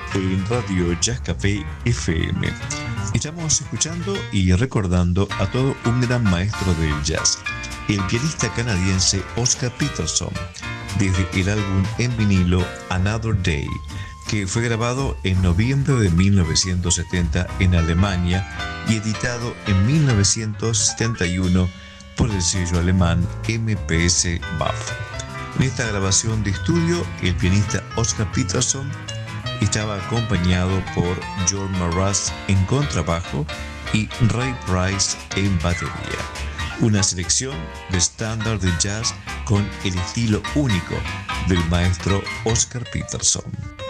en Radio Jazz Café FM. Estamos escuchando y recordando a todo un gran maestro del jazz, el pianista canadiense Oscar Peterson, desde el álbum en vinilo Another Day, que fue grabado en noviembre de 1970 en Alemania y editado en 1971 por el sello alemán MPS BAF. En esta grabación de estudio, el pianista Oscar Peterson estaba acompañado por George Marras en contrabajo y Ray Price en batería. Una selección de estándar de jazz con el estilo único del maestro Oscar Peterson.